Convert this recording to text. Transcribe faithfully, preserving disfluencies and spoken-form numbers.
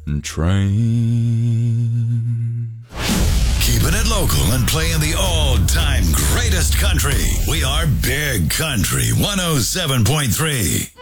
train. Keeping it local and playing the all-time greatest country. We are Big Country one oh seven point three.